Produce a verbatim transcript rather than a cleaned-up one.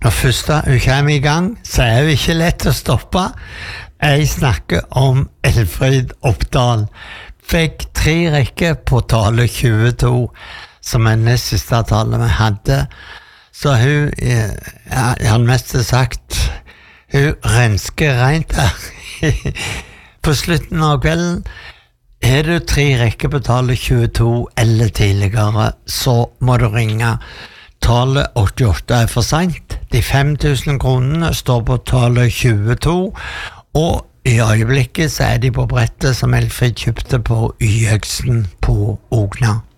Når første hun kommer i gang, så er hun ikke lett å stoppe. Jeg snakker om Elfrid Oppdal. Fikk tre rekker på tale tjueto, som er nest siste tale vi hadde. Så hun, ja, jeg har mest sagt, hun rensker rent her. På slutten av kvelden, er du tre rekker på tale tjueto eller tidligere, så må du ringe. Tale åttiåtte er for sent. De fem tusen kronene står på tale tjueto, og i øyeblikket så er de på brettet som Elfrid kjøpte på Y-Øksen på Ogna.